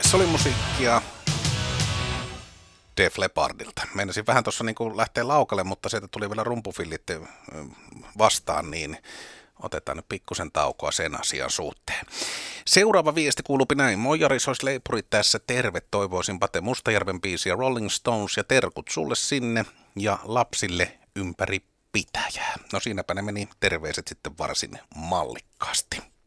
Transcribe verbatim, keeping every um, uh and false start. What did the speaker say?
Tässä oli musiikkia Def Leppardilta. Meinasin vähän tuossa niin lähteä laukalle, mutta sieltä tuli vielä rumpufillit vastaan, niin otetaan nyt pikkusen taukoa sen asian suhteen. Seuraava viesti kuuluupi näin. Moi Jari, sois leipurit tässä. Terve, toivoisin Pate Mustajärven biisiä Rolling Stones ja terkut sulle sinne ja lapsille ympäri pitäjää. No siinäpä ne meni terveiset sitten varsin mallikkaasti.